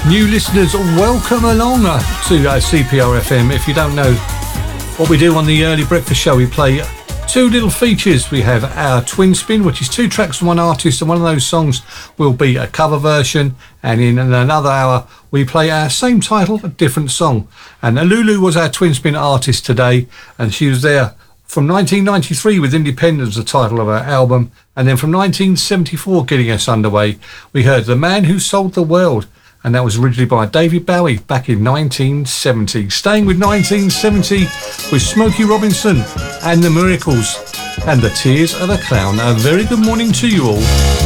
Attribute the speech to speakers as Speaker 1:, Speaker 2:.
Speaker 1: New listeners, welcome along to CPR FM. If you don't know what we do on the early breakfast show, we play two little features. We have our Twin Spin, which is two tracks from one artist, and one of those songs will be a cover version, and in another hour we play our same title, a different song. And Lulu was our Twin Spin artist today, and she was there from 1993 with Independence, the title of our album, and then from 1974 getting us underway, we heard The Man Who Sold the World, and that was originally by David Bowie back in 1970. Staying with 1970 with Smokey Robinson and the Miracles and the Tears of a Clown. A very good morning to you all.